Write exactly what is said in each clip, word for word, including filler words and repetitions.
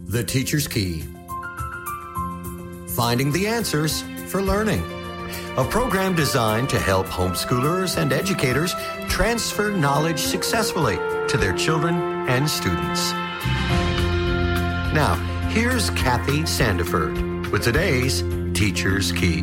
The Teacher's Key. Finding the answers for learning. A program designed to help homeschoolers and educators transfer knowledge successfully to their children and students. Now, here's Kathy Sandiford with today's Teacher's Key.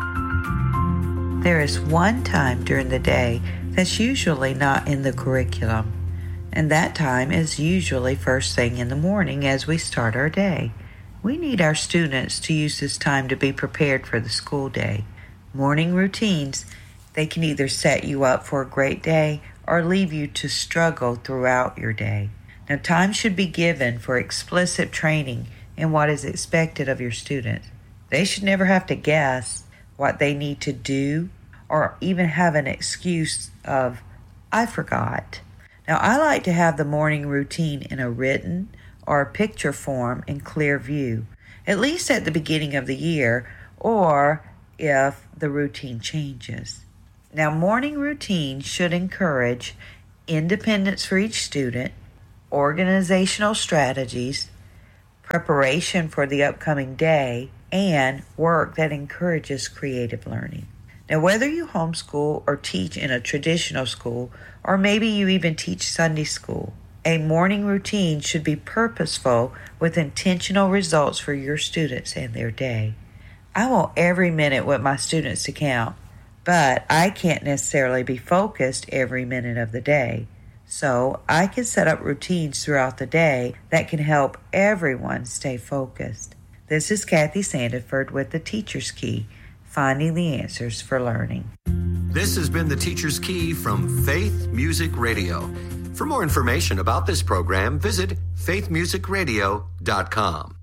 There is one time during the day that's usually not in the curriculum, and that time is usually first thing in the morning as we start our day. We need our students to use this time to be prepared for the school day. Morning routines, they can either set you up for a great day or leave you to struggle throughout your day. Now, time should be given for explicit training in what is expected of your students. They should never have to guess what they need to do or even have an excuse of, I forgot. Now, I like to have the morning routine in a written or a picture form in clear view, at least at the beginning of the year, or if the routine changes. Now, morning routine should encourage independence for each student, organizational strategies, preparation for the upcoming day, and work that encourages creative learning. Now, whether you homeschool or teach in a traditional school, or maybe you even teach Sunday school, a morning routine should be purposeful with intentional results for your students and their day. I want every minute with my students to count, but I can't necessarily be focused every minute of the day. So I can set up routines throughout the day that can help everyone stay focused. This is Kathy Sandiford with the Teacher's Key, finding the answers for learning. This has been the Teacher's Key from Faith Music Radio. For more information about this program, visit faith music radio dot com.